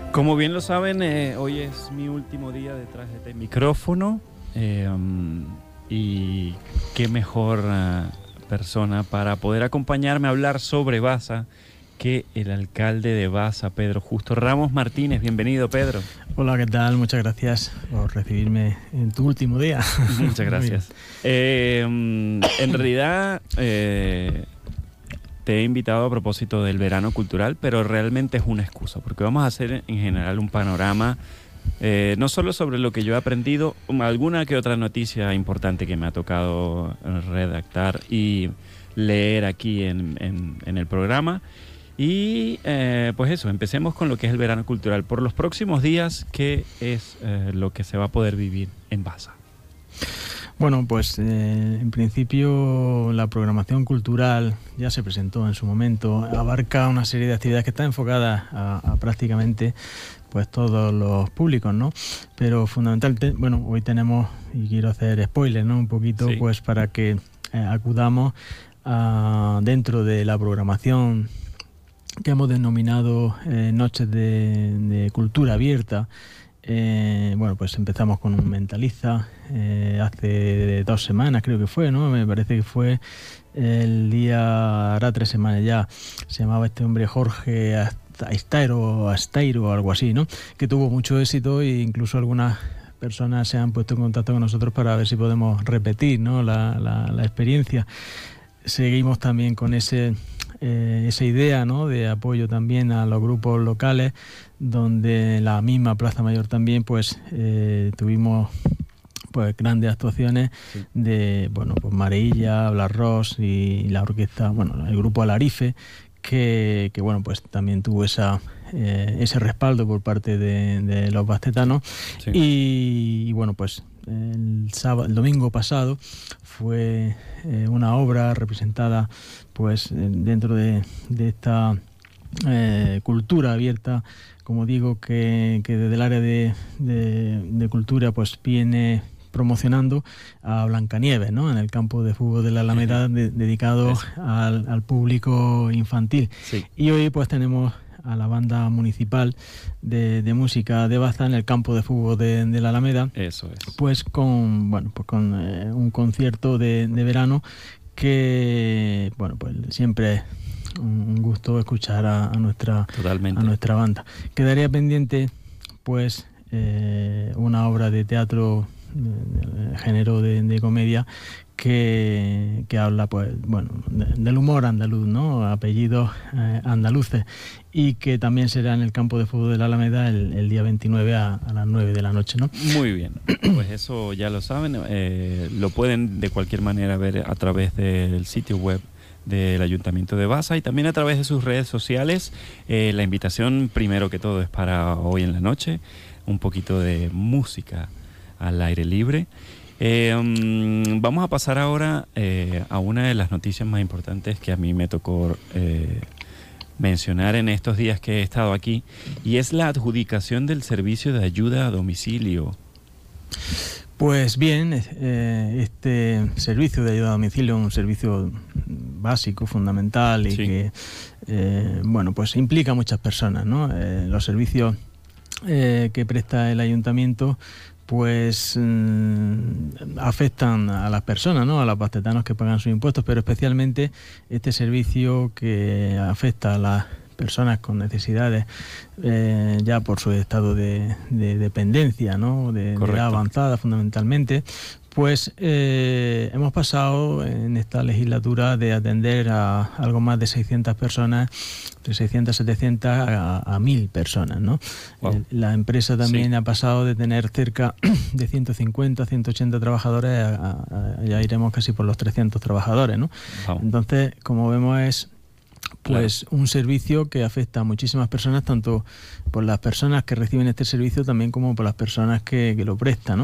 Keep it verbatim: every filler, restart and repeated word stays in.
Como bien lo saben, eh, hoy es mi último día detrás de este micrófono eh, um, y qué mejor uh, persona para poder acompañarme a hablar sobre Baza que el alcalde de Baza, Pedro Justo Ramos Martínez. Bienvenido, Pedro. Hola, ¿qué tal? Muchas gracias por recibirme en tu último día. Muchas gracias. Eh, um, en realidad... Eh, Te he invitado a propósito del verano cultural, pero realmente es una excusa, porque vamos a hacer en general un panorama, eh, no solo sobre lo que yo he aprendido, alguna que otra noticia importante que me ha tocado redactar y leer aquí en, en, en el programa. Y eh, pues eso, empecemos con lo que es el verano cultural. Por los próximos días, ¿qué es eh, lo que se va a poder vivir en Baza? Bueno, pues eh, en principio la programación cultural ya se presentó en su momento, abarca una serie de actividades que están enfocadas a, a prácticamente pues todos los públicos, ¿no? Pero fundamentalmente, bueno, hoy tenemos, y quiero hacer spoiler, ¿no? Un poquito, sí. Pues para que eh, acudamos a, dentro de la programación que hemos denominado eh, Noches de, de Cultura Abierta. Eh, bueno, pues empezamos con un mentaliza eh, hace dos semanas, creo que fue, ¿no? Me parece que fue el día, hará tres semanas ya, se llamaba este hombre Jorge Astairo, Astairo o algo así, ¿no? Que tuvo mucho éxito e incluso algunas personas se han puesto en contacto con nosotros para ver si podemos repetir, ¿no? la, la, la experiencia. Seguimos también con ese... Eh, esa idea, ¿no? De apoyo también a los grupos locales, donde la misma Plaza Mayor también pues eh, tuvimos pues grandes actuaciones, sí. De bueno pues Mareilla, Blas Ross y la orquesta, bueno, el grupo Alarife, que, que bueno pues también tuvo esa eh, ese respaldo por parte de, de los bastetanos, sí. y, y bueno pues el sábado, el domingo pasado fue eh, una obra representada pues dentro de, de esta eh, cultura abierta, como digo, que, que desde el área de, de, de cultura pues viene promocionando a Blancanieves, ¿no? En el campo de fútbol de la Alameda, de, dedicado al, al público infantil. Sí. Y hoy pues tenemos a la banda municipal de, de música de Baza en el campo de fútbol de, de la Alameda. Eso es. Pues con bueno pues con eh, un concierto de, de verano que bueno pues siempre es un gusto escuchar a, a nuestra Totalmente. a nuestra banda. Quedaría pendiente pues eh, una obra de teatro de, de género de, de comedia que, que habla pues bueno de, del humor andaluz, ¿no? Apellidos eh, andaluces, y que también será en el campo de fútbol de la Alameda el, el día veintinueve a, a las nueve de la noche, ¿no? Muy bien, pues eso ya lo saben, eh, lo pueden de cualquier manera ver a través del sitio web del Ayuntamiento de Baza y también a través de sus redes sociales. Eh, la invitación primero que todo es para hoy en la noche, un poquito de música al aire libre. Eh, um, vamos a pasar ahora eh, a una de las noticias más importantes que a mí me tocó eh, mencionar en estos días que he estado aquí, y es la adjudicación del servicio de ayuda a domicilio. Pues bien, eh, este servicio de ayuda a domicilio es un servicio básico, fundamental y sí. que eh, bueno pues implica a muchas personas, ¿no? Eh, los servicios eh, que presta el ayuntamiento pues mmm, afectan a las personas, ¿no? A los bastetanos que pagan sus impuestos, pero especialmente este servicio que afecta a las personas con necesidades eh, ya por su estado de, de dependencia, ¿no? De, de edad avanzada fundamentalmente, pues eh, hemos pasado en esta legislatura de atender a algo más de seiscientas personas, de seiscientas, setecientas a, a mil personas, ¿no? Wow. La empresa también sí. ha pasado de tener cerca de ciento cincuenta, ciento ochenta trabajadores a, a, a, ya iremos casi por los trescientos trabajadores, ¿no? Wow. Entonces, como vemos, es pues claro. un servicio que afecta a muchísimas personas, tanto por las personas que reciben este servicio también como por las personas que, que lo prestan, ¿no?